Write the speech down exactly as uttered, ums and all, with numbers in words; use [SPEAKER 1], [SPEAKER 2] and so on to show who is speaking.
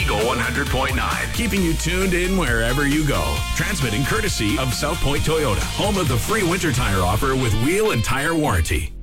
[SPEAKER 1] Eagle one hundred point nine, keeping you tuned in wherever you go. Transmitting courtesy of South Point Toyota, home of the free winter tire offer with wheel and tire warranty.